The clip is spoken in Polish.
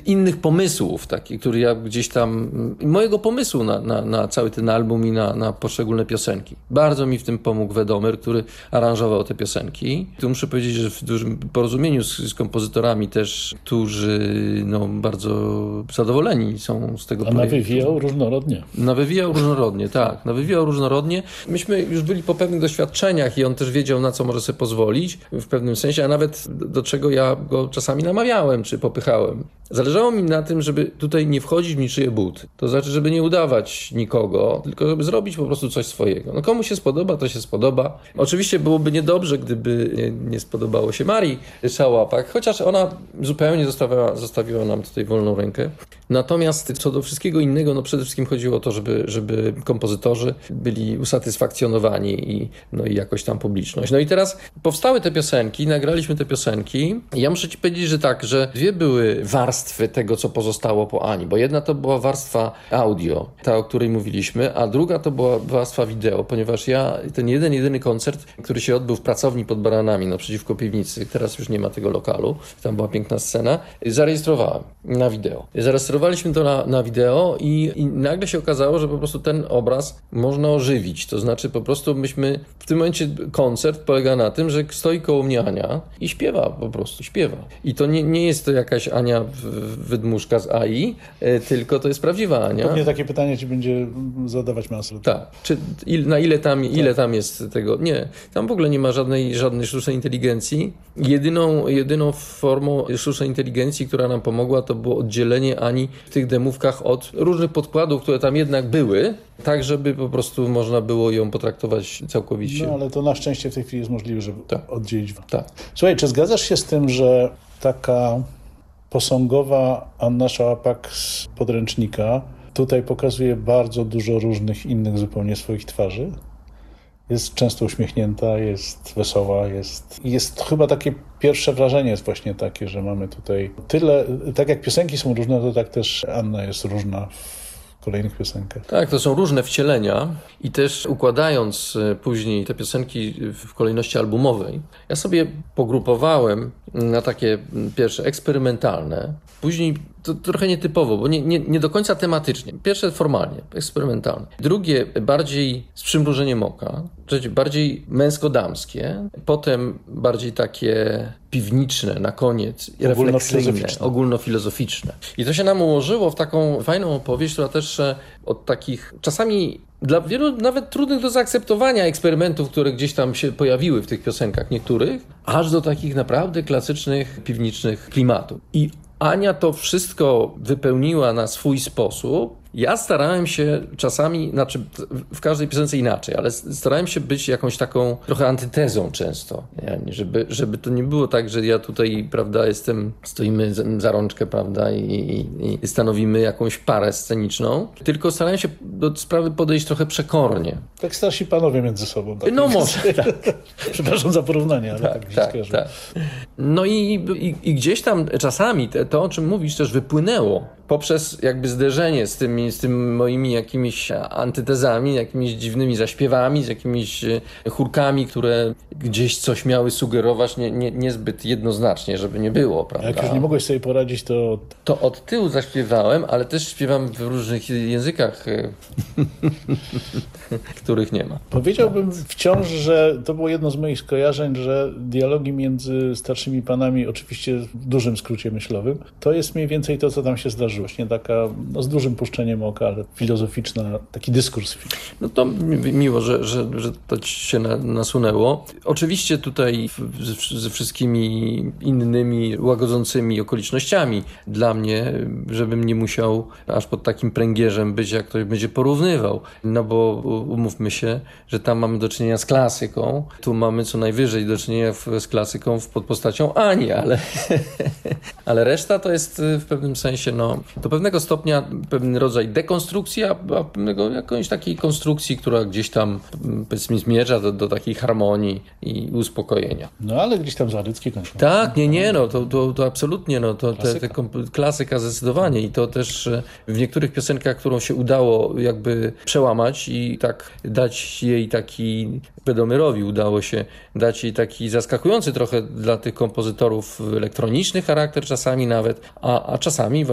innych pomysłów, który ja gdzieś tam, mojego pomysłu na cały ten album i na poszczególne piosenki. Bardzo mi w tym pomógł Wedomer, który aranżował te piosenki. Tu muszę powiedzieć, że w dużym porozumieniu z kompozytorami też, którzy bardzo zadowoleni są z tego projektu. Nawywijał różnorodnie. Nawywijał różnorodnie, tak. Nawywijał różnorodnie. Myśmy już byli po pewnych doświadczeniach i on też wiedział, na co może sobie pozwolić w pewnym sensie, a nawet do czego ja go czasami namawiałem czy popychałem. Zależało mi na tym, żeby tutaj nie wchodzić w niczyje buty. To znaczy, żeby nie udawać nikogo, tylko żeby zrobić po prostu coś swojego. Komu się spodoba, to się spodoba. Oczywiście byłoby niedobrze, gdyby nie spodobało się Marii Szałapak, chociaż ona zupełnie zostawiła nam tutaj wolną rękę. Natomiast co do wszystkiego innego, przede wszystkim chodziło o to, żeby kompozytorzy byli usatysfakcjonowani i jakoś tam publiczność. I teraz powstały te piosenki, nagraliśmy te piosenki. Ja muszę ci powiedzieć, że tak, że dwie były warstwy tego, co pozostało po Ani, bo jedna to była warstwa audio, ta, o której mówiliśmy, a druga to była warstwa wideo, ponieważ ja ten jedyny koncert, który się odbył w pracowni pod Baranami naprzeciwko piwnicy, teraz już nie ma tego lokalu, tam była piękna scena, zarejestrowałem na wideo. Zarejestrowaliśmy to na wideo i nagle się okazało, że po prostu ten obraz można ożywić, to znaczy po prostu myśmy, w tym momencie koncert polega na tym, że stoi koło mnie Ania i śpiewa po prostu, śpiewa. I to nie jest to jakaś Ania wydmuszka z AI, tylko to jest prawdziwa Ania. Pewnie takie pytanie ci będzie zadawać masę. Tak. Na ile tam jest tego? Nie. Tam w ogóle nie ma żadnej sztucznej inteligencji. Jedyną formą sztucznej inteligencji, która nam pomogła, to było oddzielenie Ani w tych demówkach od różnych podkładów, które tam jednak były, tak żeby po prostu można było ją potraktować całkowicie. Ale to na szczęście w tej chwili jest możliwe, żeby oddzielić. Tak. Słuchaj, czy zgadzasz się z tym, że taka posągowa Anna Szałapak z podręcznika tutaj pokazuje bardzo dużo różnych innych zupełnie swoich twarzy? Jest często uśmiechnięta, jest wesoła, jest chyba takie pierwsze wrażenie jest właśnie takie, że mamy tutaj tyle, tak jak piosenki są różne, to tak też Anna jest różna w kolejnych piosenkach. Tak, to są różne wcielenia i też układając później te piosenki w kolejności albumowej, ja sobie pogrupowałem na takie pierwsze eksperymentalne, później to trochę nietypowo, bo nie do końca tematycznie. Pierwsze formalnie, eksperymentalne. Drugie bardziej z przymrużeniem oka. Trzecie bardziej męsko-damskie. Potem bardziej takie piwniczne na koniec. Refleksyjne, ogólnofilozoficzne. I to się nam ułożyło w taką fajną opowieść, która też od takich czasami dla wielu nawet trudnych do zaakceptowania eksperymentów, które gdzieś tam się pojawiły w tych piosenkach niektórych, aż do takich naprawdę klasycznych, piwniczych klimatów. I Ania to wszystko wypełniła na swój sposób. Ja starałem się czasami, w każdej piosence inaczej, ale starałem się być jakąś taką trochę antytezą często, żeby to nie było tak, że ja tutaj, prawda, stoimy za rączkę, prawda, i stanowimy jakąś parę sceniczną, tylko starałem się do sprawy podejść trochę przekornie. Tak starsi panowie między sobą. Tak? Może, tak. Przepraszam za porównanie, ale tak. I gdzieś tam czasami to, o czym mówisz, też wypłynęło poprzez jakby zderzenie z tymi moimi jakimiś antytezami, jakimiś dziwnymi zaśpiewami, z jakimiś chórkami, które gdzieś coś miały sugerować niezbyt jednoznacznie, żeby nie było, prawda? Jak już nie mogłeś sobie poradzić, to... To od tyłu zaśpiewałem, ale też śpiewam w różnych językach, których nie ma. Powiedziałbym wciąż, że to było jedno z moich skojarzeń, że dialogi między starszymi panami, oczywiście w dużym skrócie myślowym, to jest mniej więcej to, co tam się zdarzyło. Właśnie taka, z dużym puszczeniem oka, ale filozoficzna, taki dyskurs. To miło, że to ci się nasunęło. Oczywiście tutaj ze wszystkimi innymi łagodzącymi okolicznościami dla mnie, żebym nie musiał aż pod takim pręgierzem być, jak ktoś będzie porównywał. Bo umówmy się, że tam mamy do czynienia z klasyką, tu mamy co najwyżej do czynienia z klasyką pod postacią Ani, ale reszta to jest w pewnym sensie do pewnego stopnia pewien rodzaj dekonstrukcji, a pewnego jakąś takiej konstrukcji, która gdzieś tam powiedzmy zmierza do takiej harmonii i uspokojenia. Ale gdzieś tam zaryckie kończą. Tak, to absolutnie, klasyka zdecydowanie i to też w niektórych piosenkach, którą się udało jakby przełamać i tak dać jej taki, Wedomerowi udało się dać jej taki zaskakujący trochę dla tych kompozytorów elektroniczny charakter czasami nawet, a czasami